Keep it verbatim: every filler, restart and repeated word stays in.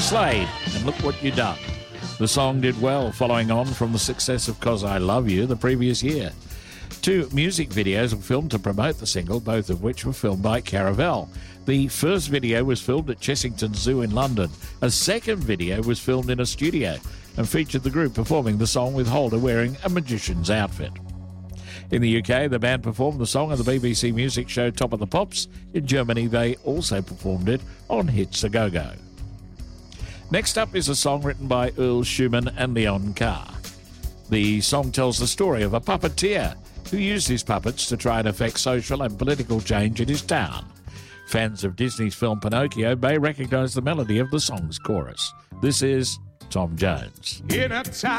Slade, and Look What You Done. The song did well, following on from the success of 'Cause I Love You the previous year. Two music videos were filmed to promote the single, both of which were filmed by Caravel. The first video was filmed at Chessington Zoo in London. A second video was filmed in a studio and featured the group performing the song with Holder wearing a magician's outfit. In the U K, the band performed the song on the B B C music show Top of the Pops. In Germany, they also performed it on Hits A Go-Go. Next up is a song written by Earl Schumann and Leon Carr. The song tells the story of a puppeteer who used his puppets to try and effect social and political change in his town. Fans of Disney's film Pinocchio may recognise the melody of the song's chorus. This is Tom Jones. In a time